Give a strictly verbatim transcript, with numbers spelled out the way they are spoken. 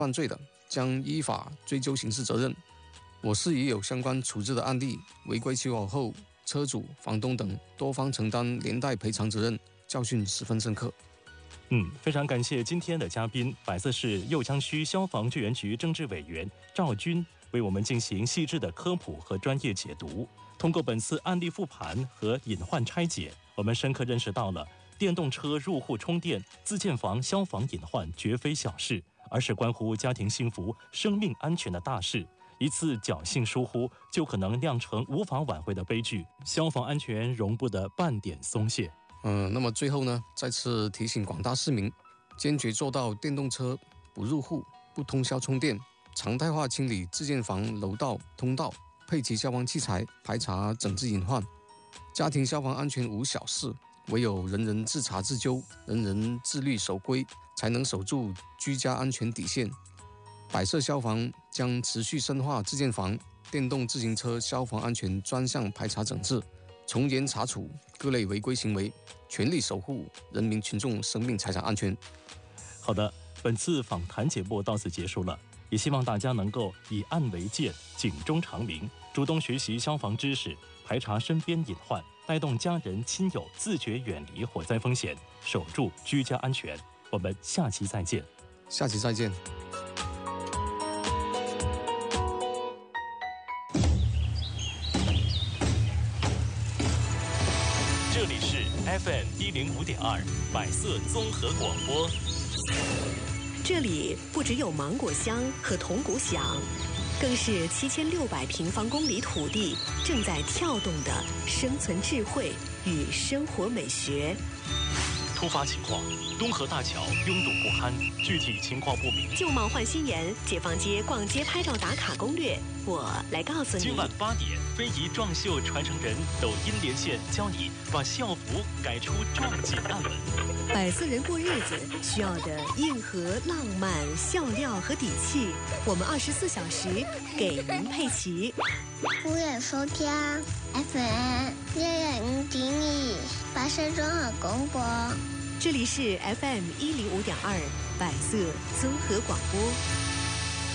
犯罪的，将依法追究刑事责任。我市已有相关处置的案例，违规修好后，车主、房东等多方承担连带赔偿责任，教训十分深刻。 嗯，非常感谢今天的嘉宾，百色市右江区消防救援局政治委员赵军为我们进行细致的科普和专业解读。通过本次案例复盘和隐患拆解，我们深刻认识到了电动车入户充电、自建房消防隐患绝非小事，而是关乎家庭幸福、生命安全的大事。一次侥幸疏忽，就可能酿成无法挽回的悲剧。消防安全容不得半点松懈。 嗯、呃，那么最后呢，再次提醒广大市民，坚决做到电动车不入户、不通宵充电，常态化清理自建房楼道、通道，配齐消防器材，排查整治隐患。家庭消防安全无小事，唯有人人自查自纠，人人自律守规，才能守住居家安全底线。百色消防将持续深化自建房、电动自行车消防安全专项排查整治，从严查处各类违规行为，全力守护人民群众生命财产安全。 好的，本次访谈节目到此结束了，也希望大家能够以案为鉴，警钟长鸣，主动学习消防知识，排查身边隐患，带动家人亲友自觉远离火灾风险，守住居家安全。我们下期再见。 下期再见。 这里是 F M 一零五点二百色综合广播。 这里不只有芒果香和铜鼓响，更是七千六百平方公里土地正在跳动的生存智慧与生活美学。 突发情况，东河大桥拥堵不堪，具体情况不明。 旧貌换新颜，解放街逛街拍照打卡攻略，我来告诉你。 今晚八点，非遗撞绣传承人抖音连线，教你把校服改出壮锦案文。 百色人过日子需要的硬核、浪漫、笑料和底气，我们二十四小时给您配齐。 欢迎收听 F M 一零五点二百色综合广播。 这里是 F M 一零五点二百色综合广播。